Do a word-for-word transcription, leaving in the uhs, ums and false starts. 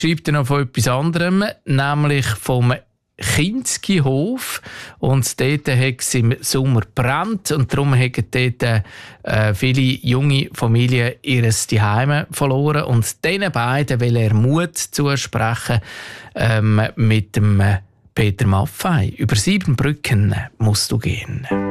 schreibt er noch von etwas anderem, nämlich vom Kinski-Hof. Und dort hat es im Sommer gebrannt und darum haben dort äh, viele junge Familien ihr Zuhause verloren. Und diesen beiden will er Mut zusprechen ähm, mit dem Peter Maffay. Über sieben Brücken musst du gehen.